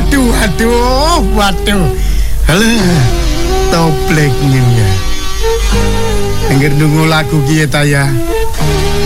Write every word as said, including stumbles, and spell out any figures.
Waduh, waduh, waduh. Halo, toplek nih ya. Dengar nunggu lagu kita ya.